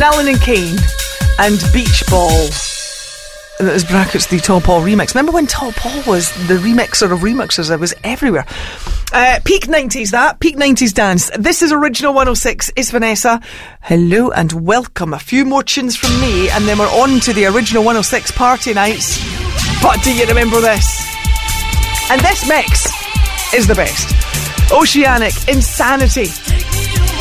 Nallen and Kane and Beach Ball. And it was brackets the Tall Paul remix. Remember when Tall Paul was the remixer of remixers? It was everywhere. Peak 90s that. Peak 90s dance. This is Original 106. It's Vanessa. Hello and welcome. A few more tunes from me and then we're on to the Original 106 party nights. But do you remember this? And this mix is the best. Oceanic Insanity.